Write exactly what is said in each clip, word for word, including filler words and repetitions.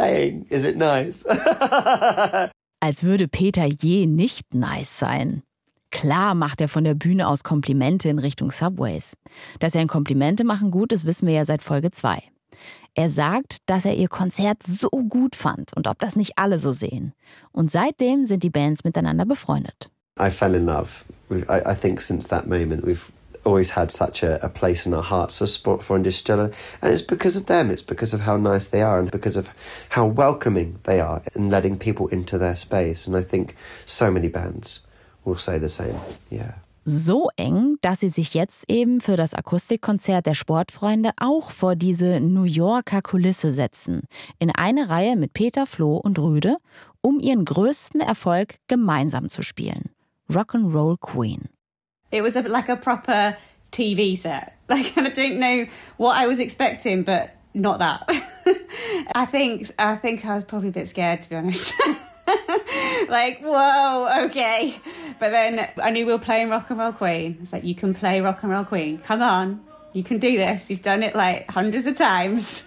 saying? Is it nice? Als würde Peter je nicht nice sein. Klar macht er von der Bühne aus Komplimente in Richtung Subways. Dass er in Komplimente machen gut ist, wissen wir ja seit Folge zwei. Er sagt, dass er ihr Konzert so gut fand und ob das nicht alle so sehen. Und seitdem sind die Bands miteinander befreundet. I fell in love. I, I think since that moment we've always had such a, a place in our hearts for Sportfreunde. And it's because of them, it's because of how nice they are and because of how welcoming they are and letting people into their space. And I think so many bands will say the same, yeah. So eng, dass sie sich jetzt eben für das Akustikkonzert der Sportfreunde auch vor diese New Yorker Kulisse setzen. In eine Reihe mit Peter, Flo und Rüde, um ihren größten Erfolg gemeinsam zu spielen. Rock'n'Roll Queen. It was a, like a proper T V set. Like, I don't know what I was expecting, but not that. I think I think I was probably a bit scared, to be honest. Like, whoa, okay. But then I knew we were playing Rock'n'Roll Queen. It's like, you can play Rock'n'Roll Queen. Come on, you can do this. You've done it like hundreds of times.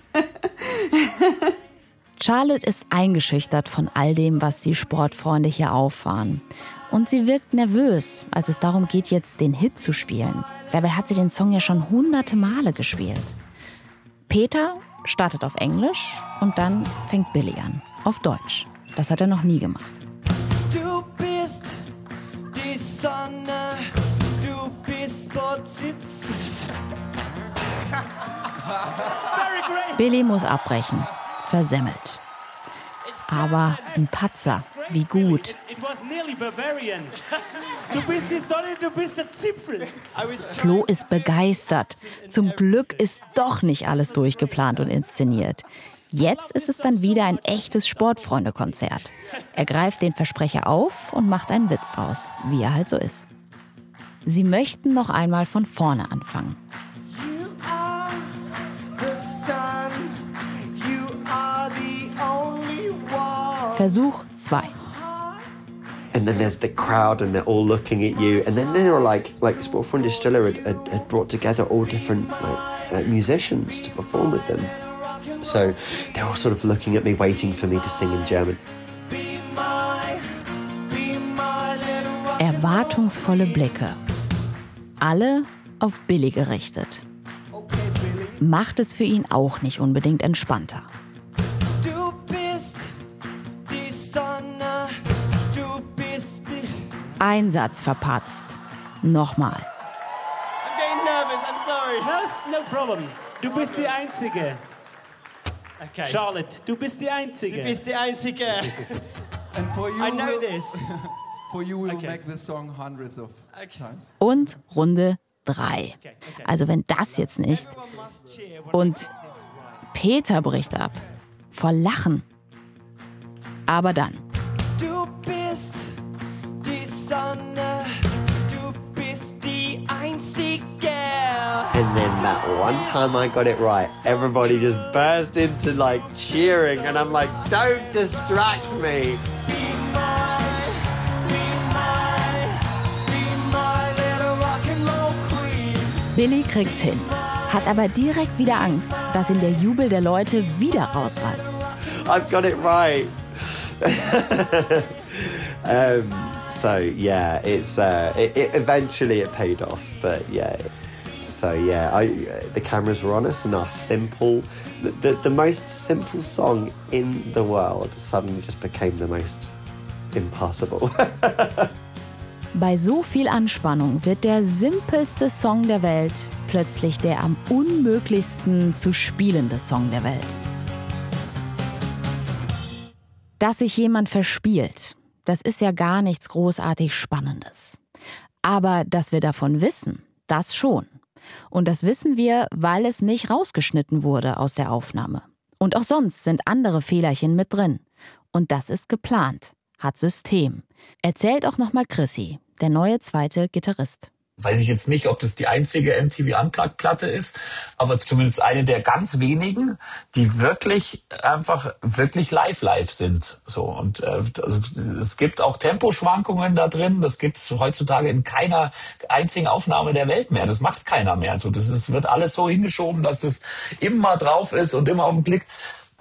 Charlotte ist eingeschüchtert von all dem, was die Sportfreunde hier auffahren. Und sie wirkt nervös, als es darum geht, jetzt den Hit zu spielen. Dabei hat sie den Song ja schon hunderte Male gespielt. Peter startet auf Englisch und dann fängt Billy an, auf Deutsch. Das hat er noch nie gemacht. Du bist die Sonne, du bist Billy muss abbrechen, versemmelt. Aber ein Patzer, wie gut. Du bist die Sonne, du bist der Zipfel. Flo ist begeistert. Zum Glück ist doch nicht alles durchgeplant und inszeniert. Jetzt ist es dann wieder ein echtes Sportfreunde-Konzert. Er greift den Versprecher auf und macht einen Witz draus, wie er halt so ist. Sie möchten noch einmal von vorne anfangen. Versuch zwei. And then there's the crowd and they're all looking at you. And then they were like, like Sportfreunde had, had, had brought together all different like, uh, musicians to perform with them. So they're all sort of looking at me, waiting for me to sing in German. Erwartungsvolle Blicke. Alle auf Billy gerichtet. Macht es für ihn auch nicht unbedingt entspannter. Du bist die Sonne, du bist die... Ein Satz verpatzt. Nochmal. I'm getting nervous, I'm sorry. No, no problem. Du bist die Einzige. Okay. Charlotte, du bist die Einzige. Du bist die Einzige. And for you, I know we'll, this. For you, we'll Okay. make this song hundreds of times. Und Runde drei. Also wenn das jetzt nicht. Und Peter bricht ab. Vor Lachen. Aber dann. Du bist die Sonne, du bist die Einzige. And then that one time I got it right, everybody just burst into like cheering and I'm like, don't distract me. Billy kriegt's hin, hat aber direkt wieder Angst, dass ihn der Jubel der Leute wieder rausreißt. I've got it right. um, so yeah, it's uh, it, it eventually it paid off, but yeah. So yeah, I, the cameras were on us, and our simple, the, the the most simple song in the world suddenly just became the most impossible. Bei so viel Anspannung wird der simpelste Song der Welt plötzlich der am unmöglichsten zu spielende Song der Welt. Dass sich jemand verspielt, das ist ja gar nichts großartig Spannendes. Aber dass wir davon wissen, das schon. Und das wissen wir, weil es nicht rausgeschnitten wurde aus der Aufnahme. Und auch sonst sind andere Fehlerchen mit drin. Und das ist geplant, hat System. Erzählt auch nochmal Chrissy, der neue zweite Gitarrist. Weiß ich jetzt nicht, ob das die einzige M T V Unplugged-Platte ist, aber zumindest eine der ganz wenigen, die wirklich einfach wirklich live-live sind. So und äh, also, es gibt auch Temposchwankungen da drin. Das gibt es heutzutage in keiner einzigen Aufnahme der Welt mehr. Das macht keiner mehr. Also das ist, wird alles so hingeschoben, dass das immer drauf ist und immer auf den Blick.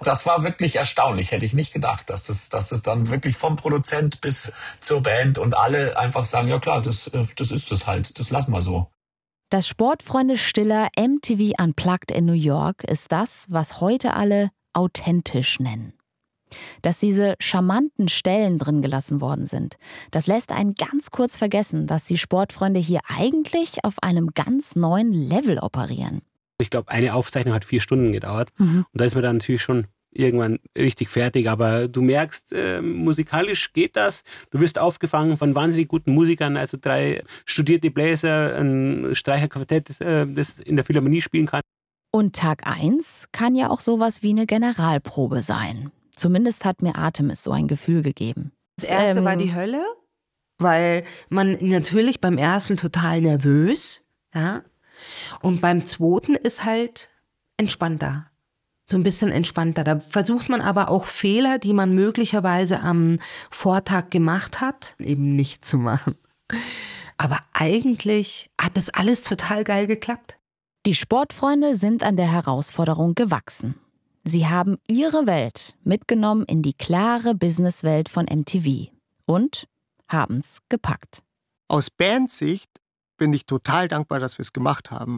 Das war wirklich erstaunlich, hätte ich nicht gedacht, dass es, dass es dann wirklich vom Produzent bis zur Band und alle einfach sagen, ja klar, das, das ist es halt, das lassen wir so. Das Sportfreunde Stiller M T V Unplugged in New York ist das, was heute alle authentisch nennen. Dass diese charmanten Stellen drin gelassen worden sind, das lässt einen ganz kurz vergessen, dass die Sportfreunde hier eigentlich auf einem ganz neuen Level operieren. Ich glaube, eine Aufzeichnung hat vier Stunden gedauert. Mhm. Und da ist man dann natürlich schon irgendwann richtig fertig. Aber du merkst, äh, musikalisch geht das. Du wirst aufgefangen von wahnsinnig guten Musikern, also drei studierte Bläser, ein Streicherquartett, äh, das in der Philharmonie spielen kann. Und Tag eins kann ja auch sowas wie eine Generalprobe sein. Zumindest hat mir Artemis so ein Gefühl gegeben. Das erste Ähm, war die Hölle, weil man natürlich beim ersten total nervös, ja. Und beim zweiten ist halt entspannter. So ein bisschen entspannter. Da versucht man aber auch Fehler, die man möglicherweise am Vortag gemacht hat, eben nicht zu machen. Aber eigentlich hat das alles total geil geklappt. Die Sportfreunde sind an der Herausforderung gewachsen. Sie haben ihre Welt mitgenommen in die klare Businesswelt von M T V und haben's gepackt. Aus Bandsicht bin ich total dankbar, dass wir es gemacht haben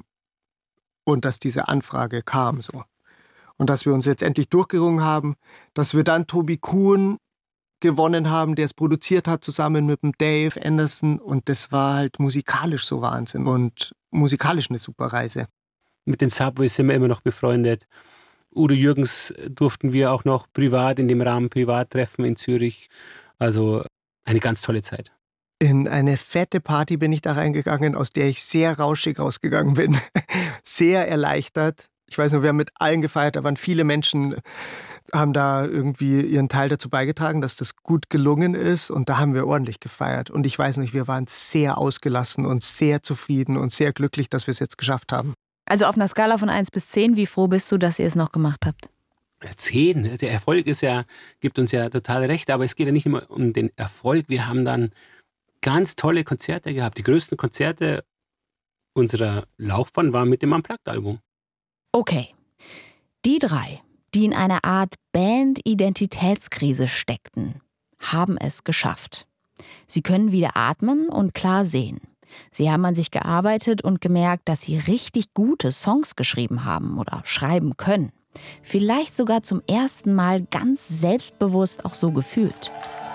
und dass diese Anfrage kam so. Und dass wir uns jetzt endlich durchgerungen haben, dass wir dann Tobi Kuhn gewonnen haben, der es produziert hat, zusammen mit dem Dave Anderson. Und das war halt musikalisch so Wahnsinn und musikalisch eine super Reise. Mit den Subways sind wir immer noch befreundet. Udo Jürgens durften wir auch noch privat, in dem Rahmen privat treffen in Zürich. Also eine ganz tolle Zeit. In eine fette Party bin ich da reingegangen, aus der ich sehr rauschig rausgegangen bin. Sehr erleichtert. Ich weiß noch, wir haben mit allen gefeiert, da waren viele Menschen, haben da irgendwie ihren Teil dazu beigetragen, dass das gut gelungen ist und da haben wir ordentlich gefeiert. Und ich weiß nicht, wir waren sehr ausgelassen und sehr zufrieden und sehr glücklich, dass wir es jetzt geschafft haben. Also auf einer Skala von eins bis zehn, wie froh bist du, dass ihr es noch gemacht habt? Zehn. Der Erfolg ist ja, gibt uns ja total recht, aber es geht ja nicht immer um den Erfolg. Wir haben dann ganz tolle Konzerte gehabt. Die größten Konzerte unserer Laufbahn waren mit dem Unplugged-Album. Okay, die drei, die in einer Art Band-Identitätskrise steckten, haben es geschafft. Sie können wieder atmen und klar sehen. Sie haben an sich gearbeitet und gemerkt, dass sie richtig gute Songs geschrieben haben oder schreiben können. Vielleicht sogar zum ersten Mal ganz selbstbewusst auch so gefühlt.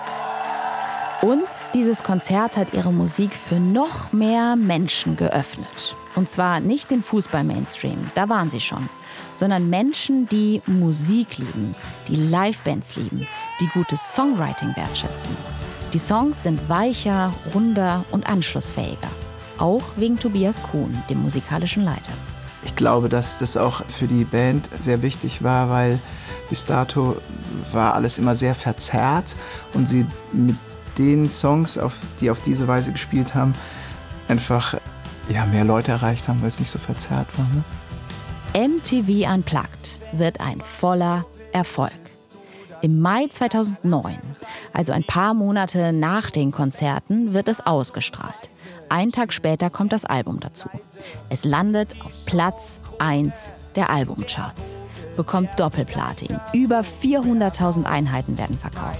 Und dieses Konzert hat ihre Musik für noch mehr Menschen geöffnet. Und zwar nicht den Fußball-Mainstream, da waren sie schon, sondern Menschen, die Musik lieben, die Livebands lieben, die gutes Songwriting wertschätzen. Die Songs sind weicher, runder und anschlussfähiger. Auch wegen Tobias Kuhn, dem musikalischen Leiter. Ich glaube, dass das auch für die Band sehr wichtig war, weil bis dato war alles immer sehr verzerrt und sie mit den Songs, auf, die auf diese Weise gespielt haben, einfach ja, mehr Leute erreicht haben, weil es nicht so verzerrt war. Ne? M T V Unplugged wird ein voller Erfolg. Im Mai zweitausendneun, also ein paar Monate nach den Konzerten, wird es ausgestrahlt. Einen Tag später kommt das Album dazu. Es landet auf Platz eins der Albumcharts. Bekommt Doppelplatin. Über vierhunderttausend Einheiten werden verkauft.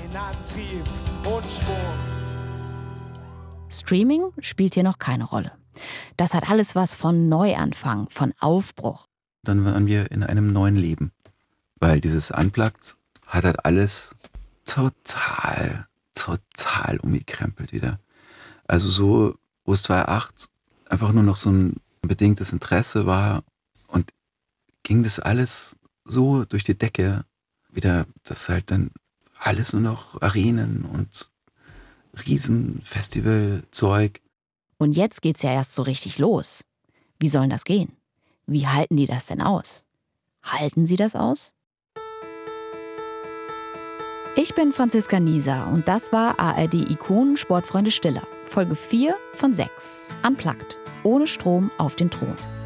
Streaming spielt hier noch keine Rolle. Das hat alles was von Neuanfang, von Aufbruch. Dann waren wir in einem neuen Leben. Weil dieses Unplugged hat halt alles total, total umgekrempelt wieder. Also so, wo es zweitausendacht einfach nur noch so ein bedingtes Interesse war und ging das alles so durch die Decke wieder, dass halt dann alles nur noch Arenen und Riesenfestivalzeug. Und jetzt geht's ja erst so richtig los. Wie soll das gehen? Wie halten die das denn aus? Halten sie das aus? Ich bin Franziska Nieser und das war A R D-Ikonen Sportfreunde Stiller. Folge vier von sechs. Unplugged. Ohne Strom auf den Thron.